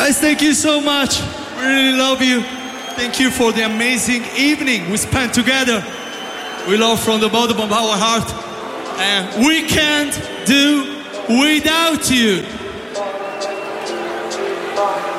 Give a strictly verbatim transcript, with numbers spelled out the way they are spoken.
Guys, thank you so much. We really love you. Thank you for the amazing evening we spent together. We love from the bottom of our heart. And we can't do without you.